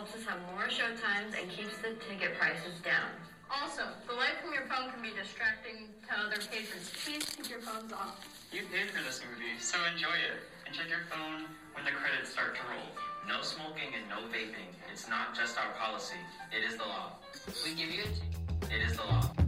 helps us have more showtimes and keeps the ticket prices down. Also, the light from your phone can be distracting to other patrons. Please keep your phones off. You paid for this movie, so enjoy it. And check your phone when the credits start to roll. No smoking and no vaping. It's not just our policy. It is the law. We give you a ticket. It is the law.